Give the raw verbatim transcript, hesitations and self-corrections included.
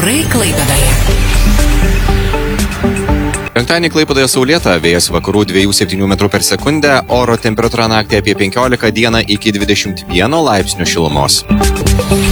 Orai Klaipėdoje. Penktadienį Klaipėdoje saulėta, vėjas vakarų dviejų septynių metrų per sekundę, oro temperatūra naktį apie penkiolika, dieną iki dvidešimt vieno laipsnių šilumos.